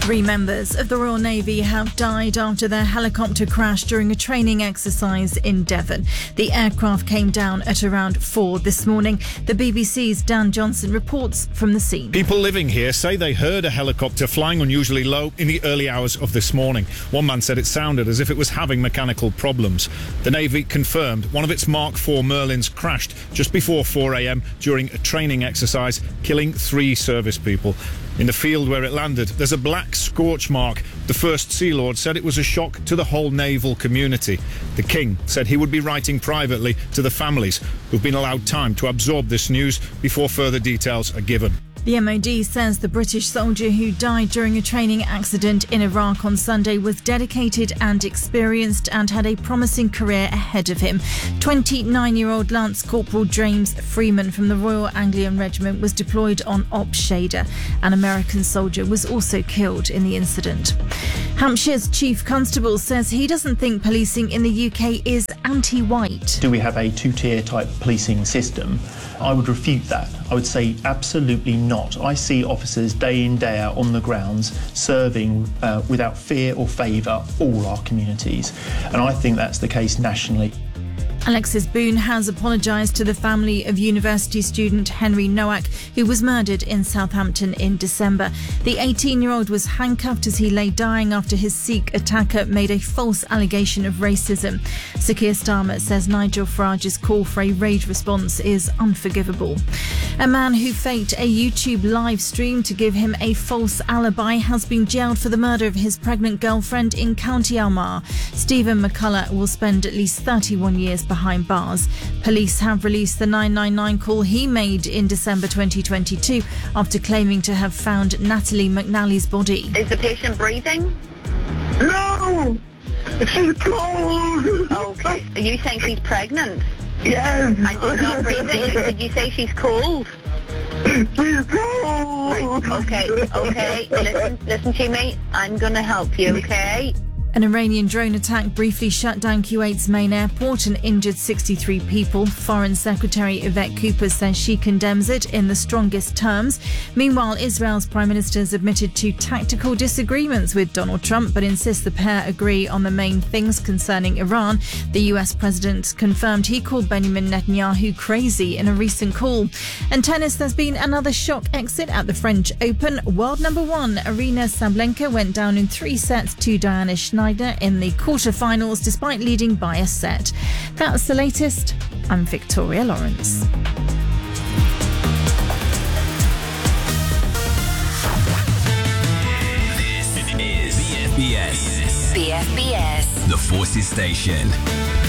3 members of the Royal Navy have died after their helicopter crashed during a training exercise in Devon. The aircraft came down at around 4 this morning. The BBC's Dan Johnson reports from the scene. People living here say they heard a helicopter flying unusually low in the early hours of this morning. One man said it sounded as if it was having mechanical problems. The Navy confirmed one of its Mark IV Merlins crashed just before 4 a.m. during a training exercise, killing 3 service people. In the field where it landed, there's a black scorch mark. The First Sea Lord said it was a shock to the whole naval community. The King said he would be writing privately to the families who've been allowed time to absorb this news before further details are given. The MOD says the British soldier who died during a training accident in Iraq on Sunday was dedicated and experienced and had a promising career ahead of him. 29-year-old Lance Corporal James Freeman from the Royal Anglian Regiment was deployed on Op Shader. An American soldier was also killed in the incident. Hampshire's Chief Constable says he doesn't think policing in the UK is anti-white. Do we have a 2-tier type policing system? I would refute that. I would say absolutely not. I see officers day in, day out on the grounds serving without fear or favour all our communities. And I think that's the case nationally. Alexis Boone has apologised to the family of university student Henry Nowak, who was murdered in Southampton in December. The 18-year-old was handcuffed as he lay dying after his Sikh attacker made a false allegation of racism. Sir Keir Starmer says Nigel Farage's call for a rage response is unforgivable. A man who faked a YouTube live stream to give him a false alibi has been jailed for the murder of his pregnant girlfriend in County Armagh. Stephen McCullough will spend at least 31 years behind bars. Police have released the 999 call he made in December 2022 after claiming to have found Natalie McNally's body. Is the patient breathing? No! She's cold! Okay. Are you saying she's pregnant? Yes! And she's not breathing? Did you say she's cold? She's cold! Okay. Listen to me. I'm going to help you, okay? An Iranian drone attack briefly shut down Kuwait's main airport and injured 63 people. Foreign Secretary Yvette Cooper says she condemns it in the strongest terms. Meanwhile, Israel's Prime Minister has admitted to tactical disagreements with Donald Trump, but insists the pair agree on the main things concerning Iran. The US President confirmed he called Benjamin Netanyahu crazy in a recent call. And tennis, there's been another shock exit at the French Open. World number 1 Aryna Sabalenka went down in 3 sets to Diana Schneider in the quarterfinals despite leading by a set. That's the latest. I'm Victoria Lawrence. This is BFBS. BFBS. The Forces Station.